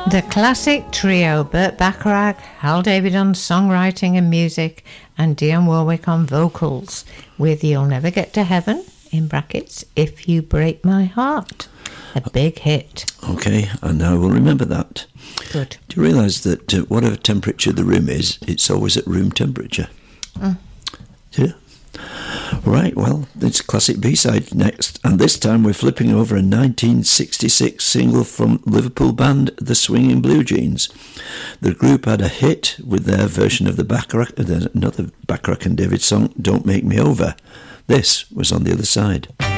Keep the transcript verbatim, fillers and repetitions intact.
The classic trio, Burt Bacharach, Hal David on songwriting and music, and Dionne Warwick on vocals, with You'll Never Get to Heaven, in brackets, If You Break My Heart. A big hit. Okay, and I will remember that. Good. Do you realise that uh, whatever temperature the room is, it's always at room temperature? Mm. Yeah. Right, well, it's classic B-side next, and this time we're flipping over a nineteen sixty-six single from Liverpool band The Swinging Blue Jeans. The group had a hit with their version of the Bacharach, another Bacharach and David song, Don't Make Me Over. This was on the other side.